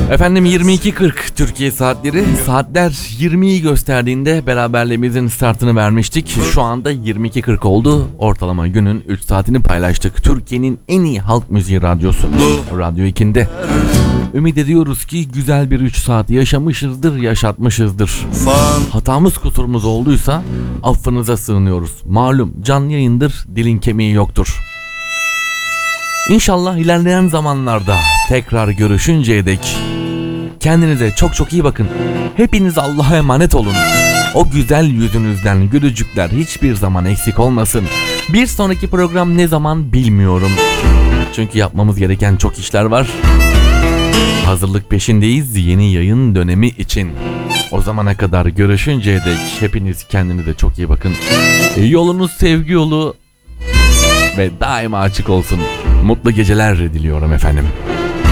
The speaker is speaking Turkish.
Efendim 22.40 Türkiye saatleri. Saatler 20'yi gösterdiğinde beraberliğimizin startını vermiştik. Şu anda 22.40 oldu. Ortalama günün 3 saatini paylaştık. Türkiye'nin en iyi halk müziği radyosu Radyo 2'de. Ümit ediyoruz ki güzel bir 3 saat yaşamışızdır, yaşatmışızdır. Hatamız kusurumuz olduysa affınıza sığınıyoruz. Malum canlı yayındır, dilin kemiği yoktur. İnşallah ilerleyen zamanlarda tekrar görüşünceye dek kendinize çok çok iyi bakın. Hepiniz Allah'a emanet olun. O güzel yüzünüzden gülücükler hiçbir zaman eksik olmasın. Bir sonraki program ne zaman bilmiyorum. Çünkü yapmamız gereken çok işler var. Hazırlık peşindeyiz yeni yayın dönemi için. O zamana kadar görüşünceye dek hepiniz kendinize çok iyi bakın. Yolunuz sevgi yolu ve daima açık olsun. Mutlu geceler diliyorum efendim.